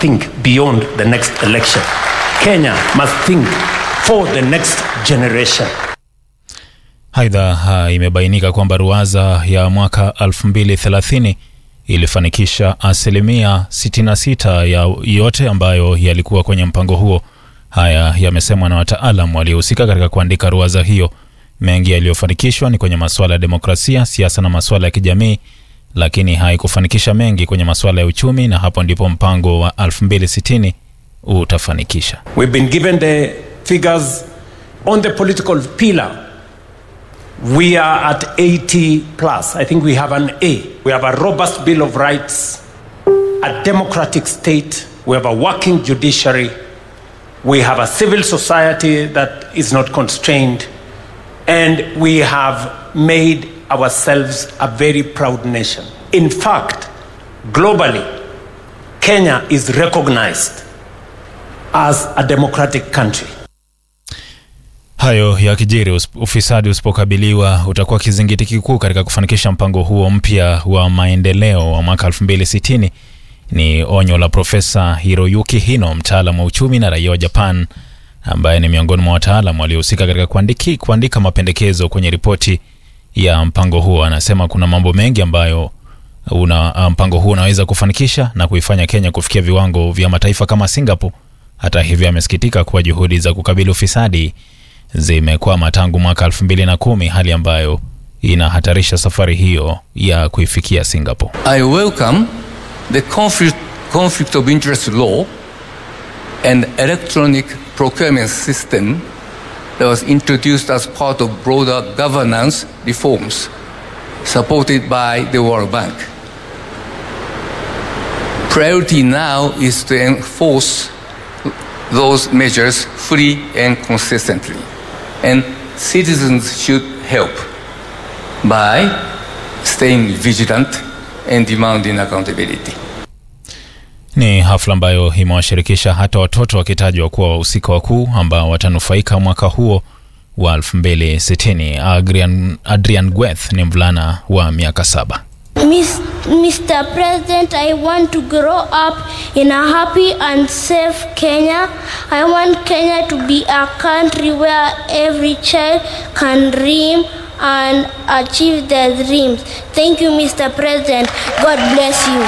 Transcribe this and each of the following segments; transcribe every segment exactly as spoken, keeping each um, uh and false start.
think beyond the next election. Kenya must think for the next generation. Haidha, imebainika kwamba ruwaza ya mwaka elfu mbili thelathini ilifanikisha asilimia sitini na sita ya yote ambayo yalikuwa kwenye mpango huo. Haya yamesemwa na wataalamu waliohusika katika kuandika ruwaza hiyo. Mengi yaliyofanikishwa ni kwenye masuala ya demokrasia, siasa na masuala ya kijamii, lakini haikufanikisha mengi kwenye masuala ya uchumi, na hapo ndipo mpango wa elfu mbili sitini utafanikisha. We've been given the figures on the political pillar. We are at eighty plus. I think we have an A. We have a robust Bill of Rights, a democratic state. We have a working judiciary. We have a civil society that is not constrained. And we have made ourselves a very proud nation. In fact, globally, Kenya is recognized as a democratic country. Hayo ya kijiri, ufisadi usipokabiliwa utakuwa kizingiti kikuu katika kufanikisha mpango huo mpya wa maendeleo wa mwaka elfu mbili sitini. Ni onyo la Profesa Hiroyuki Hino, mtaalamu wa uchumi na raia wa Japan, ambaye ni miongoni mwa wataalamu waliohusika katika kuandiki kuandika mapendekezo kwenye ripoti ya mpango huo. Anasema kuna mambo mengi ambayo una mpango huo unaweza kufanikisha na kuifanya Kenya kufikia viwango vya mataifa kama Singapore. Hata hivyo, amesikitika kwa juhudi za kukabili ufisadi zimekwama tangu mwaka elfu mbili na kumi, hali ambayo inahatarisha safari hiyo ya kuifikia Singapore. I welcome the conflict, conflict of interest law and electronic procurement system that was introduced as part of broader governance reforms supported by the World Bank. Priority now is to enforce those measures fully and consistently, and citizens should help by staying vigilant and demanding accountability. Ni hafla ambayo imewashirikisha hata watoto wakitajwa kuwa wahusika wakuu ambao watanufaika mwaka huo wa elfu mbili sitini. Adrian, Adrian Gweth ni mvulana wa miaka saba. Mister President, I want to grow up in a happy and safe Kenya. I want Kenya to be a country where every child can dream and achieve their dreams. Thank you, Mister President. God bless you.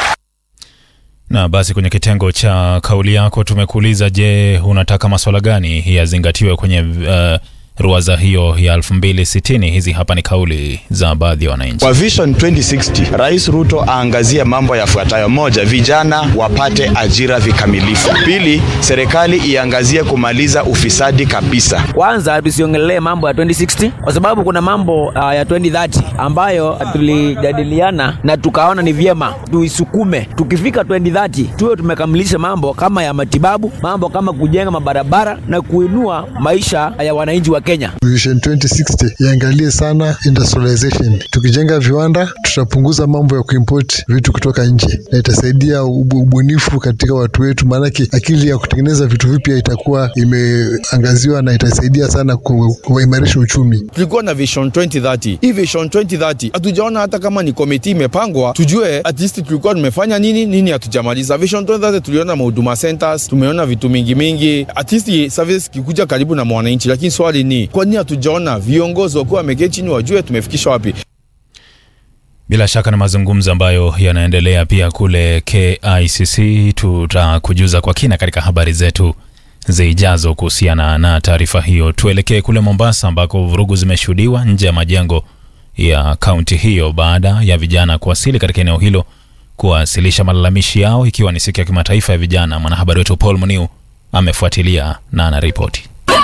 Na basi kwenye kitengo cha kauli yako tumekuuliza, je, unataka masuala gani yazingatiwe kwenye uh, ruwaza hiyo ya elfu mbili sitini? Hizi hapa ni kauli za baadhi ya wananchi. Kwa Vision twenty sixty, Rais Ruto aangazia mambo yafuatayo: moja, vijana wapate ajira vikamilifu; pili, serikali iangazie kumaliza ufisadi kabisa. Kwanza tusiongelee mambo ya twenty sixty kwa sababu kuna mambo uh, ya twenty thirty ambayo tulijadiliana na tukaona ni vyema tuisukume. Tukifika twenty thirty tuwe tumekamilisha mambo kama ya matibabu, mambo kama kujenga mabarabara na kuinua maisha ya wananchi wa Kenya. Vision twenty sixty iangalie sana industrialization. Tukijenga viwanda tutapunguza mambo ya kuimport vitu kutoka nje na itasaidia ubunifu katika watu wetu, maana akili ya kutengeneza vitu vipya itakuwa imeangaziwa na itasaidia sana kuimarisha uchumi. Tulikuwa na Vision twenty thirty. Hii Vision twenty thirty hatujaona hata kama ni committee imepangwa tujue at least tulikuwa tumefanya nini nini hatujamaliza. Vision twenty thirty tuliona huduma centers, tumeona vitu mingi mingi, at least service kikuja karibu na mwananchi, lakini swali ni kwa nini hatujaona viongozi wakuwa wameketi chini wajue tumefikisha wapi? Bila shaka na mazungumzo ambayo yanaendelea pia kule K I C C. Tutakujuza kwa kina katika habari zetu zijazo kuhusiana na taarifa hiyo. Tuelekee kule Mombasa ambako vurugu zimeshuhudiwa nje ya majengo ya kaunti hiyo baada ya vijana kuwasili katika eneo hilo kuwasilisha malalamishi yao, ikiwa ni siku ya kimataifa ya vijana. Mwanahabari wetu Paul Muniu amefuatilia na anaripoti.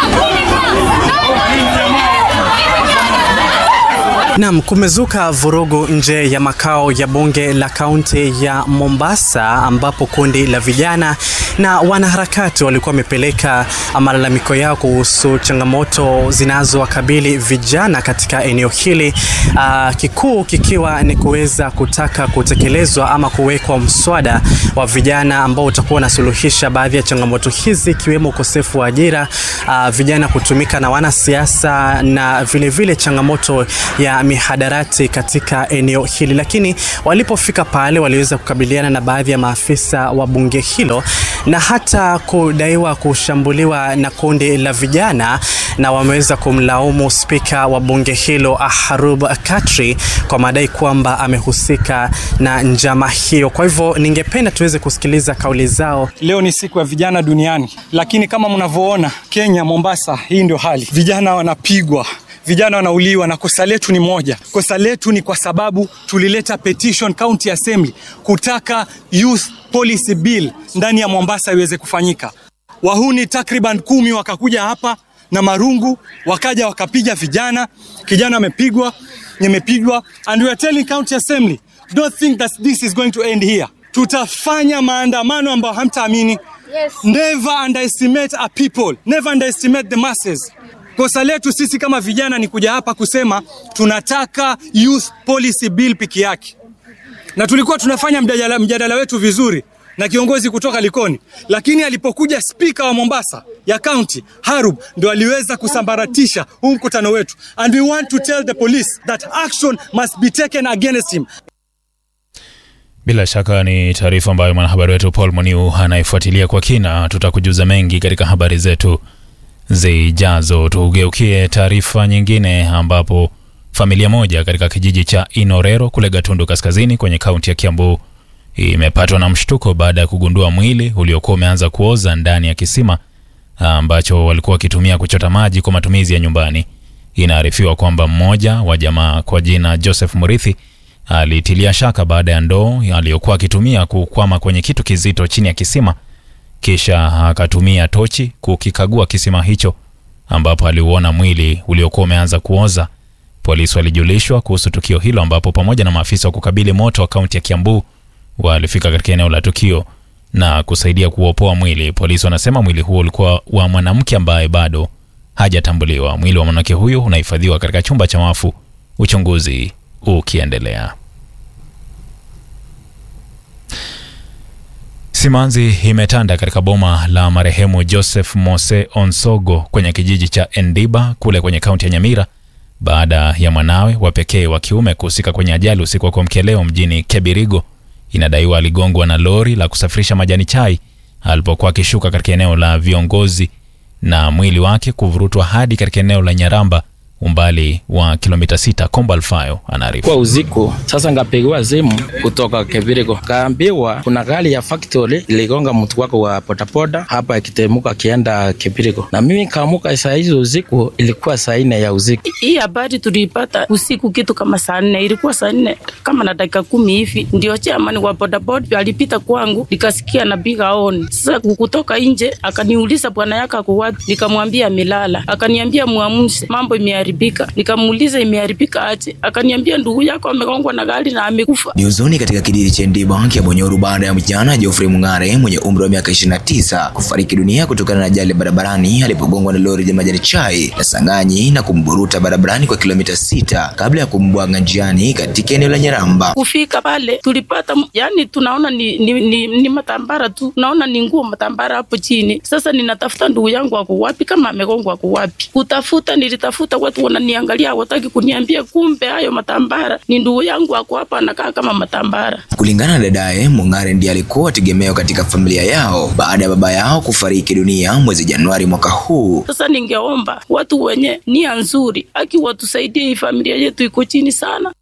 Naam, kumezuka vurugu nje ya makao ya bunge la kaunti ya Mombasa ambapo kundi la vijana na wanaharakati walikuwa wamepeleka malalamiko yao kuhusu changamoto zinazowakabili vijana katika eneo hili, uh, kikuu kikiwa ni kuweza kutaka kutekelezwa ama kuwekwa mswada wa vijana ambao utakuwa unasuluhisha baadhi ya changamoto hizi, ikiwemo ukosefu wa ajira, uh, vijana kutumika na wanasiasa na vile vile changamoto ya mihadarati katika eneo hili. Lakini walipofika pale waliweza kukabiliana na baadhi ya maafisa wa bunge hilo na hata kudaiwa kushambuliwa na kundi la vijana, na wameweza kumlaumu spika wa bunge hilo Aharub Katri kwa madai kwamba amehusika na njama hiyo. Kwa hivyo ningependa tuweze kusikiliza kauli zao. Leo ni siku ya vijana duniani, lakini kama mnavyoona Kenya, Mombasa, hii ndio hali. Vijana wanapigwa, vijana wanauliwa, na kosa letu ni moja. Kosa letu ni kwa sababu tulileta petition county assembly kutaka youth policy bill ndani ya Mombasa iweze kufanyika. Wahuni takriban kumi wakakuja hapa na marungu, wakaja wakapiga vijana, kijana amepigwa, nimepigwa, and we are telling county assembly, don't think that this is going to end here. Tutafanya maandamano ambayo hamtaamini. Yes. Never underestimate a people, never underestimate the masses. Kosa letu sisi kama vijana ni kuja hapa kusema tunataka youth policy bill piki yake. Na tulikuwa tunafanya mjadala, mjadala wetu vizuri na kiongozi kutoka Likoni, lakini alipokuja speaker wa Mombasa ya county Harub ndio aliweza kusambaratisha huu mkutano wetu, and we want to tell the police that action must be taken against him. Bila shaka ni taarifa ambayo mwanahabari wetu Paul Moniu anaifuatilia kwa kina. Tutakujuza mengi katika habari zetu zijazo. Tugeukie taarifa nyingine ambapo familia moja katika kijiji cha Inorero kule Gatundu Kaskazini kwenye kaunti ya Kiambu imepatwa na mshtuko baada ya kugundua mwili uliokuwa umeanza kuoza ndani ya kisima ambacho walikuwa wakitumia kuchota maji kwa matumizi ya nyumbani. Inaarifiwa kwamba mmoja wa jamaa kwa jina Joseph Murithi alitilia shaka baada ya ndoo aliyokuwa akitumia kukwama kwenye kitu kizito chini ya kisima, kisha akatumia tochi kukikagua kisima hicho ambapo aliuona mwili uliokuwa umeanza kuoza. Polisi walijulishwa kuhusu tukio hilo ambapo pamoja na maafisa wa kukabili moto wa kaunti ya Kiambu walifika katika eneo la tukio na kusaidia kuopoa mwili. Polisi wanasema mwili huo ulikuwa wa mwanamke ambaye bado hajatambuliwa. Mwili wa mwanamke huyo unahifadhiwa katika chumba cha wafu, uchunguzi ukiendelea. Simanzi imetanda katika boma la marehemu Joseph Mose Onsogo kwenye kijiji cha Endiba kule kwenye kaunti ya Nyamira baada ya mwanawe wa pekee wa kiume kuhusika kwenye ajali usiku wa kuamkia leo mjini Kebirigo. Inadaiwa aligongwa na lori la kusafirisha majani chai alipokuwa akishuka katika eneo la Viongozi na mwili wake kuvurutwa hadi katika eneo la Nyaramba umbali wa kilomita sita. Komba Alfayo anaarifu. Kwa usiku sasa ngapigiwa simu kutoka Kebirigo, kaambiwa kuna gari ya factory iligonga mtu wako wa potapoda hapa ikitemuka akienda Kebirigo, na mimi kaamuka saa hizo usiku, ilikuwa saa nne ya usiku. Hii habari tulipata usiku kitu kama saa nne, ilikuwa saa nne kama na dakika kumi hivi ndio chairman wa potapoda alipita kwangu, nikasikia napiga on. Sasa kutoka nje akaniuliza bwana yake ako wapi, nikamwambia amelala. Akaniambia muamuse, mambo imeharibika. Nikamuuliza imeharibika aje, akaniambia ndugu yako amegongwa na gari na amekufa. Ni huzuni katika kijiji cha Endiba ya Bonyoru baada ya mjana Geoffrey Mungare mwenye umri wa miaka ishirini na tisa kufariki dunia kutokana na ajali barabarani alipogongwa na lori la majani chai la Sanganyi na kumburuta barabarani kwa kilomita sita kabla ya kumbwaga njiani katika eneo la Nyaramba. Kufika pale tulipata, yani tunaona ni ni, ni, ni matambara tu, naona ni nguo matambara hapo chini. Sasa ninatafuta ndugu yangu wako wapi, kama amegongwa kwa wapi. Kutafuta nilitafuta, watu wananiangalia hawataki kuniambia, kumbe hayo matambara ni ndugu yangu wako hapa anakaa kama matambara. Kulingana na dadaye, Mungare ndiye alikuwa tegemeo katika familia yao baada ya baba yao kufariki dunia mwezi Januari mwaka huu. Sasa ningeomba watu wenye nia nzuri aki watusaidie, hii familia yetu iko chini sana.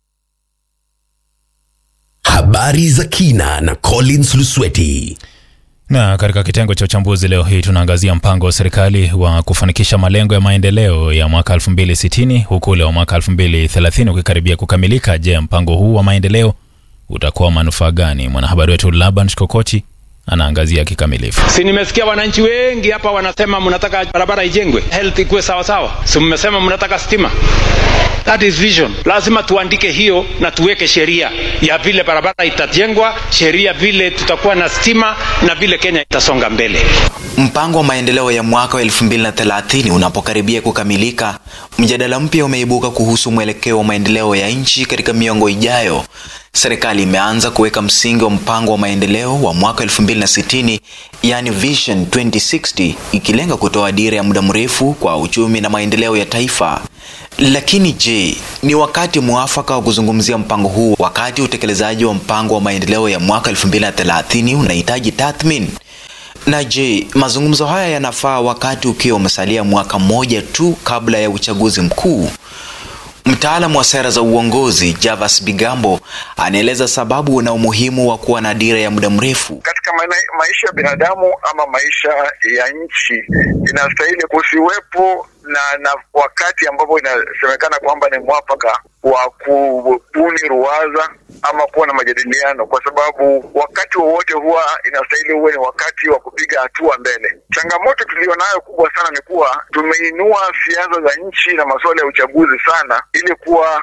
Habari za kina na Collins Lusweti. Na katika kitengo cha uchambuzi leo hii tunaangazia mpango wa serikali wa kufanikisha malengo ya maendeleo ya mwaka elfu mbili sitini huku leo mwaka elfu mbili thelathini ukikaribia kukamilika. Je, mpango huu wa maendeleo utakuwa manufaa gani? Mwanahabari wetu Laban Shkokochi anaangazia kikamilifu. Si nimesikia wananchi wengi hapa wanasema mnataka barabara ijengwe, health ikuwe sawa sawa. Si mmesema mnataka stima. That is vision. Lazima tuandike hiyo na tuweke sheria ya vile barabara itajengwa, sheria vile tutakuwa na stima na vile Kenya itasonga mbele. Mpango wa maendeleo ya mwaka wa elfu mbili na thelathini unapokaribia kukamilika, mjadala mpya umeibuka kuhusu mwelekeo wa maendeleo ya nchi katika miongo ijayo. Serikali imeanza kuweka msingi wa mpango wa maendeleo wa mwaka elfu mbili na sitini, yani Vision twenty sixty, ikilenga kutoa dira ya muda mrefu kwa uchumi na maendeleo ya taifa. Lakini je, ni wakati mwafaka wa kuzungumzia mpango huu wakati utekelezaji wa mpango wa maendeleo ya mwaka elfu mbili na thelathini unahitaji tathmini? Na je, mazungumzo haya yanafaa wakati ukiwa umesalia mwaka mmoja tu kabla ya uchaguzi mkuu? Mtaalamu wa sera za uongozi Javas Bigambo anaeleza sababu na umuhimu wa kuwa na dira ya muda mrefu. Katika maisha ya binadamu ama maisha ya nchi inastahili kusiwepo na, na wakati ambapo inasemekana kwamba ni mwafaka wa kubuni ruwaza ama kuwa na majadiliano, kwa sababu wakati wowote huwa inastahili uwe ni wakati wa kupiga hatua mbele. Changamoto tulionayo kubwa sana ni kuwa tumeinua siasa za nchi na masuala ya uchaguzi sana ili kuwa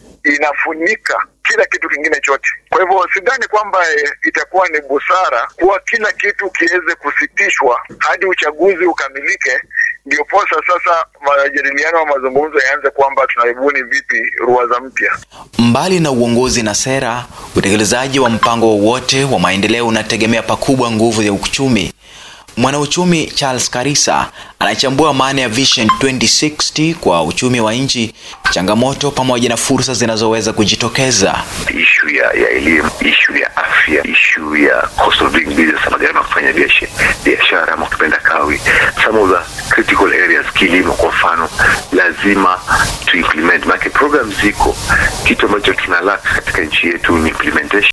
inafunika kila kitu kingine chote. Kwa hivyo sidhani kwamba e, itakuwa ni busara kuwa kila kitu kiweze kusitishwa hadi uchaguzi ukamilike, ndio posa sasa majadiliano wa mazungumzo yaanze kwamba tunaibuni vipi ruwaza mpya. Mbali na uongozi na sera, utekelezaji wa mpango wowote wa maendeleo unategemea pakubwa nguvu ya uchumi. Mwanauchumi Charles Karisa anachambua maana ya Vision twenty sixty kwa uchumi wa nchi, changamoto pamoja na fursa zinazoweza kujitokeza. Issue ya, ya elimu, issue ya afya, issue ya cost of doing business, ama gharama kufanya biashara ama kupenda kawi. Some of the critical areas, kilimo kwa mfano, lazima to implement. Maana program ziko, kitu ambacho tunalack katika nchi yetu ni implementation.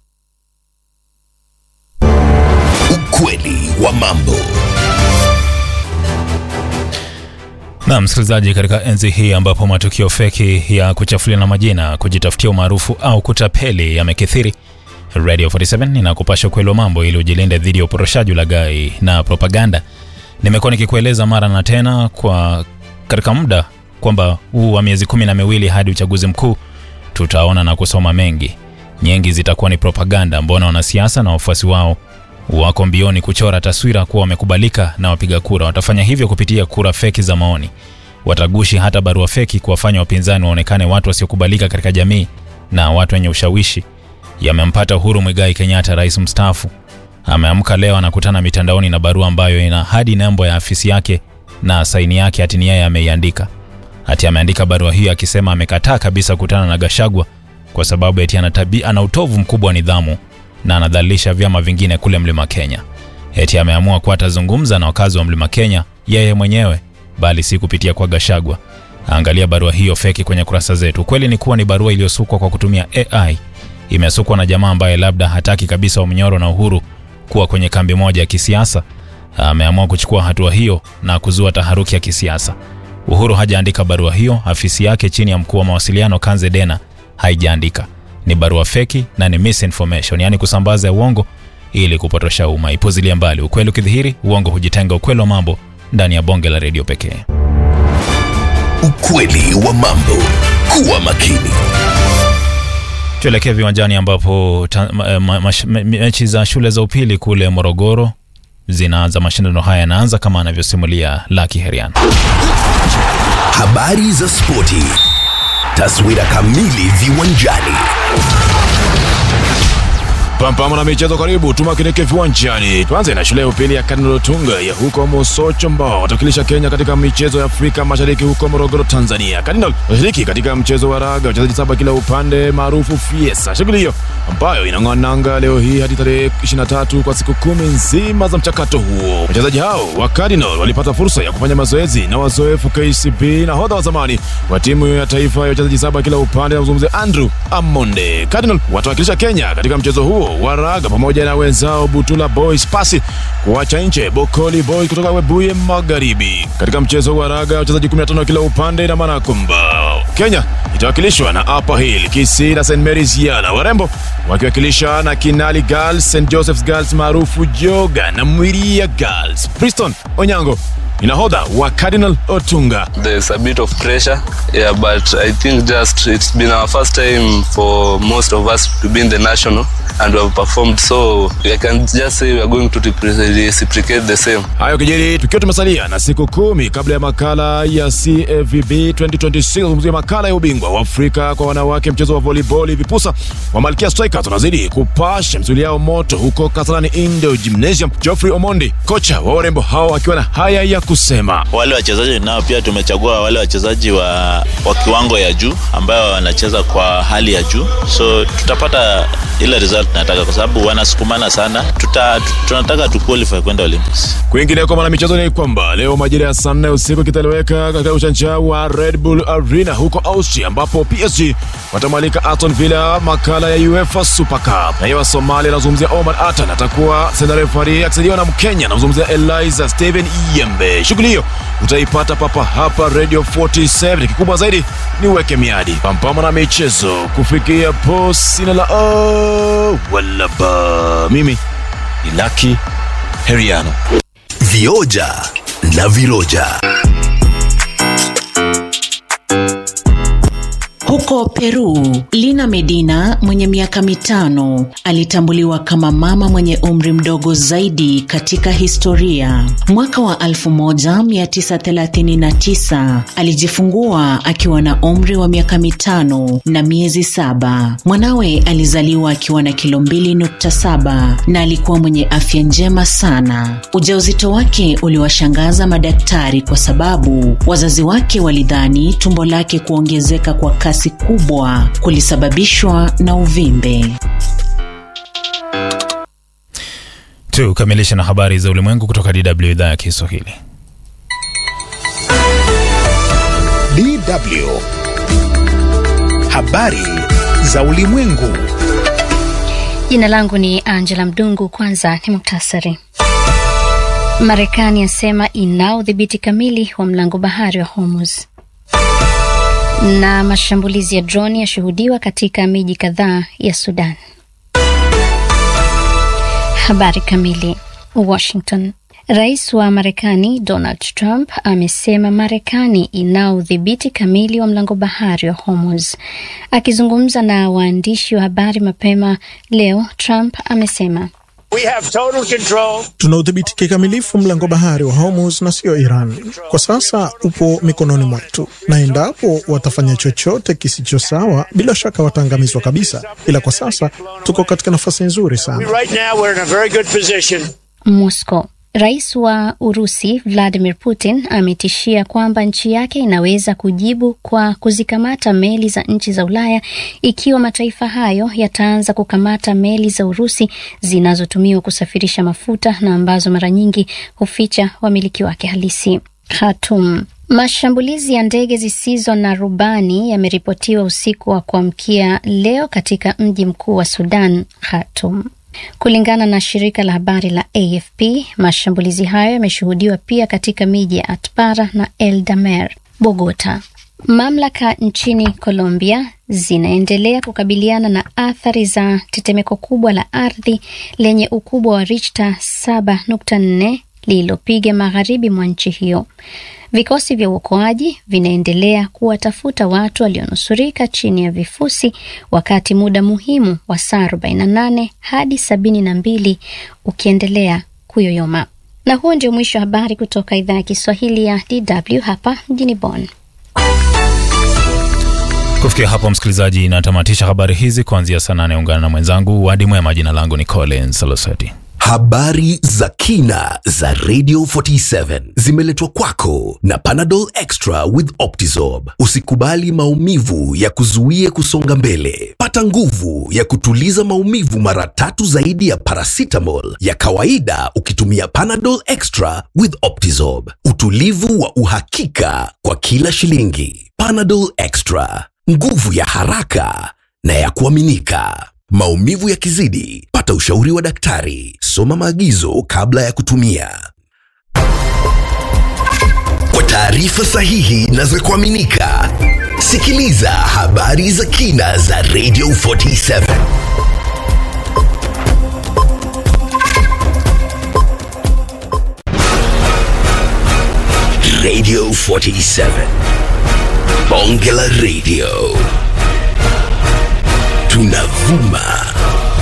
Ukweli wa mambo. Na msikilizaji, katika enzi hii ambapo matukio feki ya kuchafulia na majina, kujitafutia umaarufu au kutapeli yamekithiri, Radio forty seven inakupasha ukweli wa mambo ili ujilinde dhidi ya uporoshaji, ulaghai na propaganda. Nimekuwa nikikueleza mara na tena kwa katika muda kwamba huu wa miezi kumi na miwili hadi uchaguzi mkuu tutaona na kusoma mengi. Nyingi zitakuwa ni propaganda. Mbona wanasiasa na wafuasi wao wako mbioni kuchora taswira kuwa wamekubalika na wapiga kura. Watafanya hivyo kupitia kura feki za maoni. Watagushi hata barua feki kuwafanya wapinzani waonekane watu wasiokubalika katika jamii na watu wenye ushawishi. Yamempata Uhuru Muigai Kenyatta, rais mstaafu. Ameamka leo anakutana mitandaoni na barua ambayo ina hadi nembo ya afisi yake na saini yake ati yeye ameiandika. Ati ameandika barua hiyo akisema amekataa kabisa kukutana na Gachagua kwa sababu eti ana tabia ana utovu mkubwa wa nidhamu na anadhalilisha vyama vingine kule Mlima Kenya. Eti ameamua kuwa atazungumza na wakazi wa Mlima Kenya yeye mwenyewe, bali si kupitia kwa Gachagua. Angalia barua hiyo feki kwenye kurasa zetu. Kweli ni kuwa ni barua iliyosukwa kwa kutumia A I. Imesukwa na jamaa ambaye labda hataki kabisa Omnyoro na Uhuru kuwa kwenye kambi moja ya kisiasa. Ameamua kuchukua hatua hiyo na kuzua taharuki ya kisiasa. Uhuru hajaandika barua hiyo, afisi yake chini ya mkuu wa mawasiliano Kanze Dena haijaandika. Ni barua feki na ni misinformation, yani kusambaza uongo ili kupotosha umma. Ipuzilia mbali. Ukweli ukidhihiri, uongo hujitenga. Ukweli wa mambo ndani ya bonge la redio pekee. Ukweli wa mambo. Kuwa makini. Tuelekee viwanjani ambapo mechi za shule za upili kule Morogoro zinaanza. Mashindano haya yanaanza kama anavyosimulia Lucky Herian. Habari za spoti. Taswira kamili viwanjani. Pampama na michezo karibu, tumakinike viwanjani. Tuanze na shule ya upili ya Cardinal Otunga ya huko Mosocho ambao watawakilisha Kenya katika michezo ya Afrika Mashariki huko Morogoro, Tanzania. Cardinal washiriki katika mchezo wa raga, wachezaji saba kila upande maarufu Fiesta. Shughuli hiyo ambayo inang'ananga leo hii hadi tarehe ishirini na tatu kwa siku kumi nzima za mchakato huo. Wachezaji hao wa Cardinal walipata fursa ya kufanya mazoezi na wazoefu K C B na hodha wa zamani wa timu ya taifa ya wachezaji saba kila upande, na mzungumze Andrew Amonde. Cardinal watawakilisha Kenya katika mchezo huo Waraga pamoja na wenzao Butula Boys pasi kuacha nje Bokoli Boys kutoka Webuye Magharibi. Katika mchezo wa raga wachezaji kumi na tano kila upande na maana kwamba Kenya itawakilishwa na Upper Hill, Kisii na Saint Mary's Yala, Warembo wakiwakilisha na Kinali Girls, Saint Joseph's Girls maarufu Joga na Mwiria Girls. Preston Onyango inahodha wa Cardinal Otunga. There's a bit of pressure, yeah, but I think just it's been our first time for most of us to be in the national and we have performed, so I can just say we are going to reciprocate the same. Hayo kijiri tukiwa tumesalia na siku kumi kabla ya makala ya C F V B twenty twenty-six, mzee makala ya ubingwa wa Afrika kwa wanawake mchezo wa volleyball. Vipusa wa Malkia Strikers wanazidi kupasha msuli yao moto huko Kasarani Indo Gymnasium. Geoffrey Omondi, kocha wa Warembo hao, akiwa na haya ya kusema. Wale wachezaji nao pia tumechagua wale wachezaji wa, wa kiwango ya juu ambao wanacheza kwa hali ya juu, so tutapata ile result tunataka kwa sababu wanasukumana sana. Tuta, tunataka tu qualify kwenda Olympics. Kwingine kwa michezo ni kwamba leo majira ya saa nne usiku kitaleweka katika uwanja wa Red Bull Arena huko Austria, ambapo P S G watamwalika Aston Villa makala ya UEFA Super Cup. Na hiyo Somalia anazungumzia Omar Atan atakuwa senior referee akisaidiwa na Mkenya anazungumzia Eliza Steven Iyembe. Shughuli hiyo utaipata papa hapa Radio forty-seven. Kikubwa zaidi ni uweke miadi. Pampama na michezo kufikia post sina la oh, wala ba. Mimi ni Lucky Heriano. Vioja na Viroja. Huko Peru, Lina Medina mwenye miaka mitano alitambuliwa kama mama mwenye umri mdogo zaidi katika historia. Mwaka wa elfu moja mia tisa thelathini na tisa alijifungua akiwa na umri wa miaka mitano na miezi saba. Mwanawe alizaliwa akiwa na kilo mbili nukta saba na alikuwa mwenye afya njema sana. Ujauzito wake uliwashangaza madaktari kwa sababu wazazi wake walidhani tumbo lake kuongezeka kwa kasi kubwa kulisababishwa na uvimbe. Tukamilisha na habari za ulimwengu kutoka D W idhaa ya Kiswahili. D W Habari za ulimwengu. Jina langu ni Angela Mdungu. Kwanza ni muktasari. Marekani yasema inao udhibiti kamili wa mlango bahari wa Hormuz. Na mashambulizi ya droni yashuhudiwa katika miji kadhaa ya Sudan. Habari kamili. Washington. Rais wa Marekani Donald Trump amesema Marekani inao udhibiti kamili wa mlango bahari wa Hormuz. Akizungumza na waandishi wa habari mapema leo, Trump amesema We have total control. Tuna udhibiti kikamilifu mlango bahari wa Hormuz na sio Iran. Kwa sasa upo mikononi mwetu, na endapo watafanya chochote kisicho sawa, bila shaka wataangamizwa kabisa. Ila kwa sasa tuko katika nafasi nzuri sana. Right now we're in a very good position. Moscow. Rais wa Urusi Vladimir Putin ametishia kwamba nchi yake inaweza kujibu kwa kuzikamata meli za nchi za Ulaya ikiwa mataifa hayo yataanza kukamata meli za Urusi zinazotumiwa kusafirisha mafuta na ambazo mara nyingi huficha wamiliki wake halisi. Khartoum. Mashambulizi ya ndege zisizo na rubani yameripotiwa usiku wa kuamkia leo katika mji mkuu wa Sudan, Khartoum. Kulingana na shirika la habari la A F P, mashambulizi hayo yameshuhudiwa pia katika miji ya Atbara na El Damer. Bogota. Mamlaka nchini Colombia zinaendelea kukabiliana na athari za tetemeko kubwa la ardhi lenye ukubwa wa Richter saba nukta nne lililopiga magharibi mwa nchi hiyo. Vikosi vya uokoaji vinaendelea kuwatafuta watu walionusurika chini ya vifusi, wakati muda muhimu wa saa arobaini na nane hadi sabini na mbili ukiendelea kuyoyoma. Na huo ndio mwisho wa habari kutoka idhaa ya Kiswahili ya D W hapa mjini Bonn. Kufikia hapo msikilizaji, natamatisha habari hizi. Kuanzia saa nane ungana na mwenzangu Wadi Mwema. Jina langu ni Collins Salosati. Habari za kina za Radio forty-seven zimeletwa kwako na Panadol Extra with Optizorb. Usikubali maumivu ya kuzuie kusonga mbele. Pata nguvu ya kutuliza maumivu mara tatu zaidi ya paracetamol ya kawaida ukitumia Panadol Extra with Optizorb. Utulivu wa uhakika kwa kila shilingi. Panadol Extra, nguvu ya haraka na ya kuaminika. Maumivu yakizidi, pata ushauri wa daktari. Soma maagizo kabla ya kutumia. Kwa taarifa sahihi na za kuaminika, sikiliza habari za kina za Radio arobaini na saba. Radio arobaini na saba. Bonge la Radio. Tunavuma